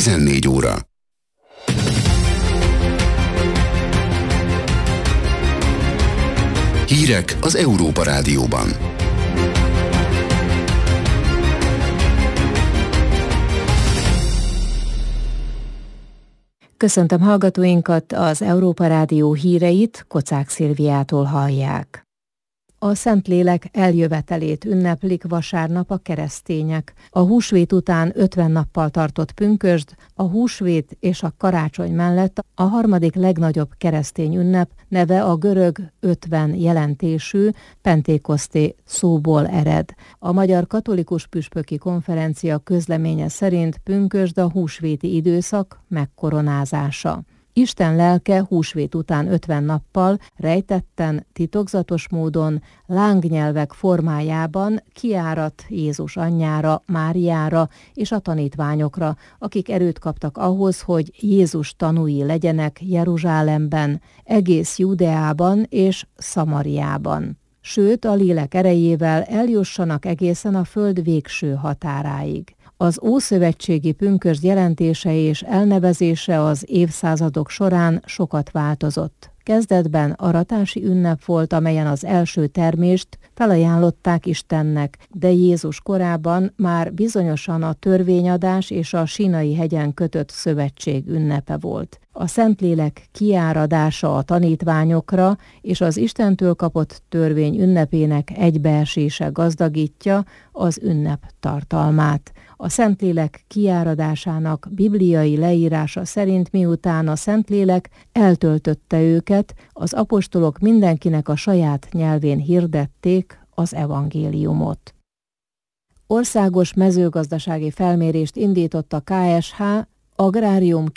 14 óra. Hírek az Európa Rádióban. Köszöntöm hallgatóinkat, az Európa Rádió híreit Kocák Szilviától hallják. A Szentlélek eljövetelét ünneplik vasárnap a keresztények. A húsvét után 50 nappal tartott pünkösd, a húsvét és a karácsony mellett a harmadik legnagyobb keresztény ünnep, neve a görög 50 jelentésű Pentékoszté szóból ered. A Magyar Katolikus Püspöki Konferencia közleménye szerint pünkösd a húsvéti időszak megkoronázása. Isten lelke húsvét után 50 nappal rejtetten, titokzatos módon, lángnyelvek formájában kiáradt Jézus anyjára, Máriára és a tanítványokra, akik erőt kaptak ahhoz, hogy Jézus tanúi legyenek Jeruzsálemben, egész Judeában és Szamariában. Sőt, a lélek erejével eljussanak egészen a föld végső határáig. Az ószövetségi pünkösd jelentése és elnevezése az évszázadok során sokat változott. Kezdetben aratási ünnep volt, amelyen az első termést felajánlották Istennek, de Jézus korában már bizonyosan a törvényadás és a Sínai hegyen kötött szövetség ünnepe volt. A Szentlélek kiáradása a tanítványokra és az Istentől kapott törvény ünnepének egybeesése gazdagítja az ünnep tartalmát. A Szentlélek kiáradásának bibliai leírása szerint miután a Szentlélek eltöltötte őket, az apostolok mindenkinek a saját nyelvén hirdették az evangéliumot. Országos mezőgazdasági felmérést indított a KSH Agrárium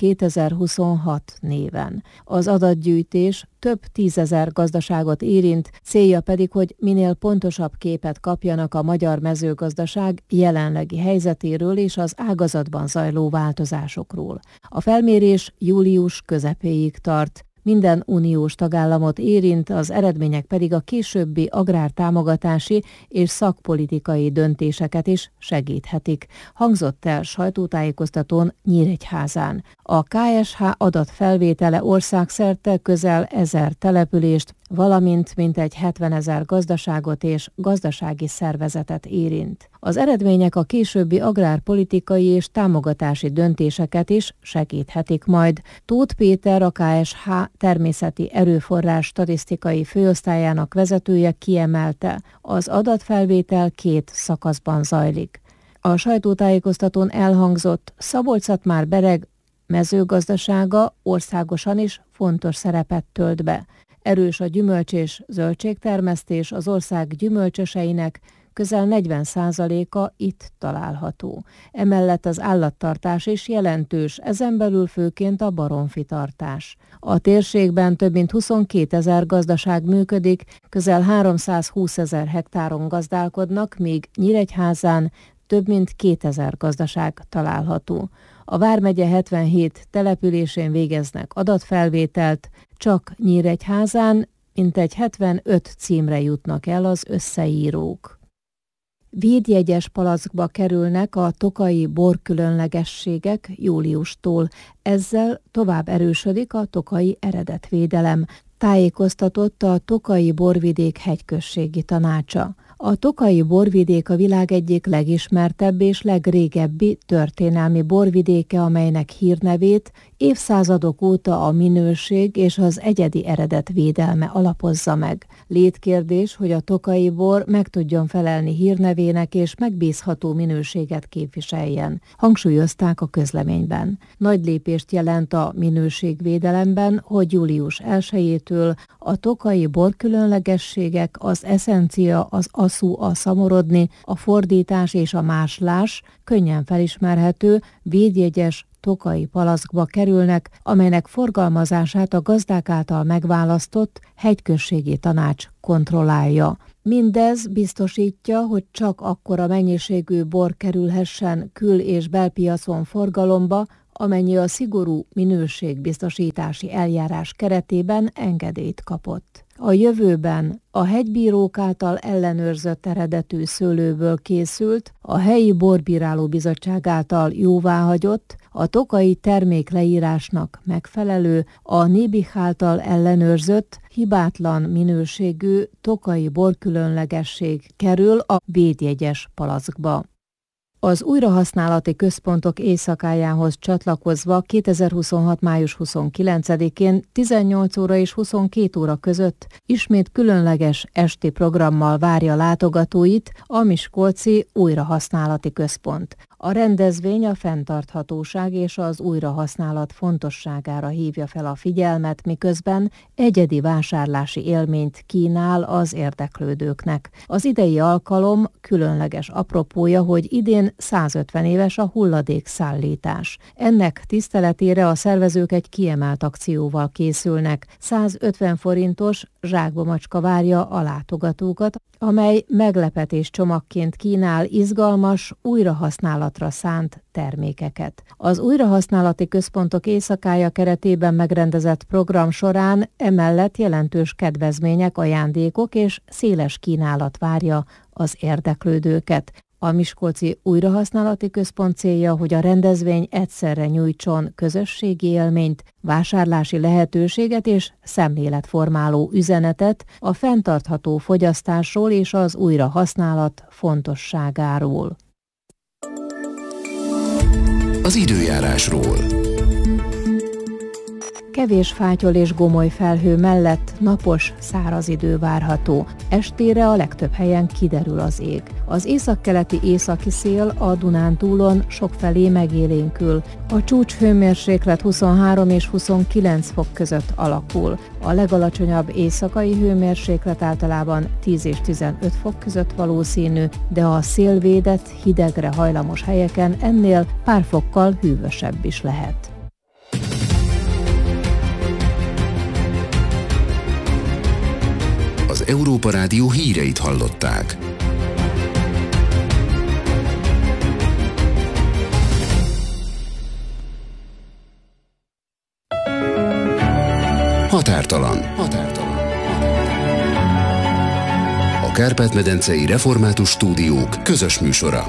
2026 néven. Az adatgyűjtés több tízezer gazdaságot érint, célja pedig, hogy minél pontosabb képet kapjanak a magyar mezőgazdaság jelenlegi helyzetéről és az ágazatban zajló változásokról. A felmérés július közepéig tart. Minden uniós tagállamot érint, az eredmények pedig a későbbi agrártámogatási és szakpolitikai döntéseket is segíthetik, hangzott el sajtótájékoztatón Nyíregyházán. A KSH adatfelvétele országszerte közel 1000 települést, valamint mintegy 70 000 gazdaságot és gazdasági szervezetet érint. Az eredmények a későbbi agrárpolitikai és támogatási döntéseket is segíthetik majd. Tóth Péter, a KSH természeti erőforrás statisztikai főosztályának vezetője kiemelte, az adatfelvétel 2 szakaszban zajlik. A sajtótájékoztatón elhangzott, Szabolcs-Szatmár-Bereg mezőgazdasága országosan is fontos szerepet tölt be. Erős a gyümölcs és zöldségtermesztés, az ország gyümölcsöseinek közel 40%-a itt található. Emellett az állattartás is jelentős, ezen belül főként a baromfitartás. A térségben több mint 22 000 gazdaság működik, közel 320 000 hektáron gazdálkodnak, míg Nyíregyházán több mint 2000 gazdaság található. A vármegye 77 településén végeznek adatfelvételt, csak Nyíregyházán mintegy 75 címre jutnak el az összeírók. Védjegyes palackba kerülnek a tokaji borkülönlegességek júliustól, ezzel tovább erősödik a tokaji eredetvédelem, tájékoztatott a Tokaji Borvidék hegyközségi tanácsa. A tokaji borvidék a világ egyik legismertebb és legrégebbi történelmi borvidéke, amelynek hírnevét évszázadok óta a minőség és az egyedi eredet védelme alapozza meg. Létkérdés, hogy a tokaji bor meg tudjon felelni hírnevének és megbízható minőséget képviseljen, hangsúlyozták a közleményben. Nagy lépést jelent a minőségvédelemben, hogy július 1-től a tokaji borkülönlegességek, az eszencia, az aszú, a szamorodni, a fordítás és a máslás könnyen felismerhető, védjegyes tokaji palackba kerülnek, amelynek forgalmazását a gazdák által megválasztott hegyközségi tanács kontrollálja. Mindez biztosítja, hogy csak akkora mennyiségű bor kerülhessen kül- és belpiacon forgalomba, amennyi a szigorú minőségbiztosítási eljárás keretében engedélyt kapott. A jövőben a hegybírók által ellenőrzött eredetű szőlőből készült, a helyi borbíráló bizottság által jóváhagyott, A tokaji termékleírásnak megfelelő, a Nébih által ellenőrzött, hibátlan minőségű tokaji borkülönlegesség kerül a védjegyes palackba. Az újrahasználati központok éjszakájához csatlakozva 2026. május 29-én 18 óra és 22 óra között ismét különleges esti programmal várja látogatóit a Miskolci Újrahasználati Központ. A rendezvény a fenntarthatóság és az újrahasználat fontosságára hívja fel a figyelmet, miközben egyedi vásárlási élményt kínál az érdeklődőknek. Az idei alkalom különleges apropója, hogy idén 150 éves a hulladékszállítás. Ennek tiszteletére a szervezők egy kiemelt akcióval készülnek. 150 forintos zsákba macska várja a látogatókat, amely meglepetés csomagként kínál izgalmas, újrahasználatra szánt termékeket. Az újrahasználati központok éjszakája keretében megrendezett program során emellett jelentős kedvezmények, ajándékok és széles kínálat várja az érdeklődőket. A Miskolci Újrahasználati Központ célja, hogy a rendezvény egyszerre nyújtson közösségi élményt, vásárlási lehetőséget és szemléletformáló üzenetet a fenntartható fogyasztásról és az újrahasználat fontosságáról. Az időjárásról. Kevés fátyol és gomoly felhő mellett napos, száraz idő várható. Estére a legtöbb helyen kiderül az ég. Az északkeleti északi szél a Dunántúlon sokfelé megélénkül. A csúcshőmérséklet 23 és 29 fok között alakul. A legalacsonyabb éjszakai hőmérséklet általában 10 és 15 fok között valószínű, de a szélvédett, hidegre hajlamos helyeken ennél pár fokkal hűvösebb is lehet. Az Európa Rádió híreit hallották. Határtalan. A Kárpát-medencei Református Stúdiók közös műsora.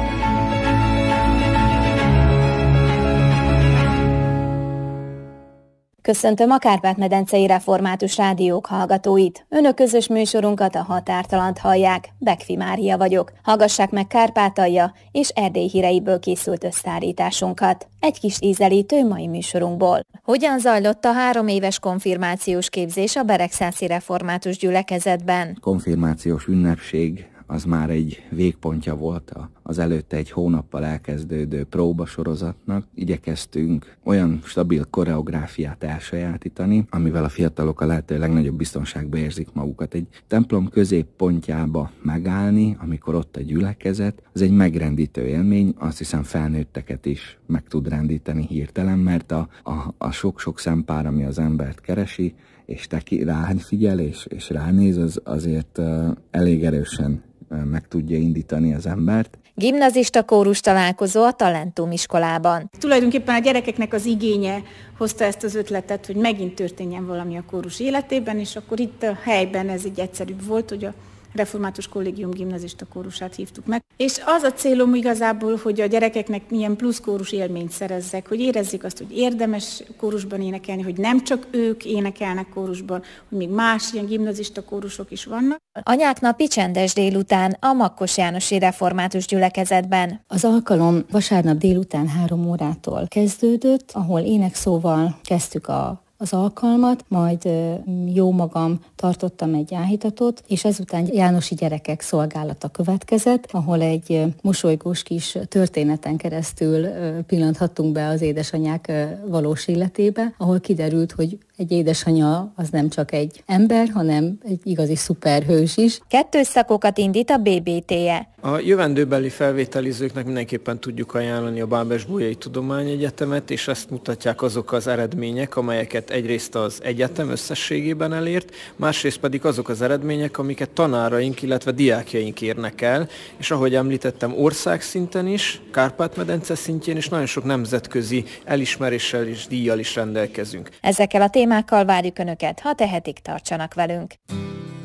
Köszöntöm a Kárpát-medencei Református Rádiók hallgatóit. Önök közös műsorunkat, a Határtalant hallják. Bekfi Mária vagyok. Hallgassák meg Kárpátalja és Erdély híreiből készült összeállításunkat. Egy kis ízelítő mai műsorunkból. Hogyan zajlott a 3 éves konfirmációs képzés a Beregszászi Református Gyülekezetben? Konfirmációs ünnepség az már egy végpontja volt az előtte egy hónappal elkezdődő próbasorozatnak. Igyekeztünk olyan stabil koreográfiát elsajátítani, amivel a fiatalok a lehető legnagyobb biztonságba érzik magukat. Egy templom középpontjába megállni, amikor ott a gyülekezet, az egy megrendítő élmény, azt hiszem felnőtteket is meg tud rendíteni hirtelen, mert a sok-sok szempár, ami az embert keresi, és rád figyel, és ránéz, az azért elég erősen meg tudja indítani az embert. Gimnazista kórus találkozó a Talentum iskolában. Tulajdonképpen a gyerekeknek az igénye hozta ezt az ötletet, hogy megint történjen valami a kórus életében, és akkor itt a helyben ez így egyszerűbb volt, hogy a Református Kollégium gimnazista kórusát hívtuk meg. És az a célom igazából, hogy a gyerekeknek milyen plusz kórus élményt szerezzek, hogy érezzék azt, hogy érdemes kórusban énekelni, hogy nem csak ők énekelnek kórusban, hogy még más ilyen gimnazista kórusok is vannak. Anyák napi csendes délután a Makkos Jánosi Református Gyülekezetben. Az alkalom vasárnap délután 3 órától kezdődött, ahol énekszóval kezdtük az alkalmat, majd jó magam tartottam egy áhítatot, és ezután Jánosi gyerekek szolgálata következett, ahol egy mosolygós kis történeten keresztül pillanthattunk be az édesanyák valós életébe, ahol kiderült, hogy egy édesanya az nem csak egy ember, hanem egy igazi szuperhős is. 2 szakokat indít a BBT-je. A jövendőbeli felvételizőknek mindenképpen tudjuk ajánlani a Bábes-Bolyai Tudományegyetemet, és ezt mutatják azok az eredmények, amelyeket egyrészt az egyetem összességében elért, másrészt pedig azok az eredmények, amiket tanáraink, illetve diákjaink érnek el, és ahogy említettem, országszinten is, Kárpát-medence szintjén is nagyon sok nemzetközi elismeréssel és díjjal is rendelkezünk. Ezekkel a témákkal várjuk Önöket, ha tehetik, tartsanak velünk.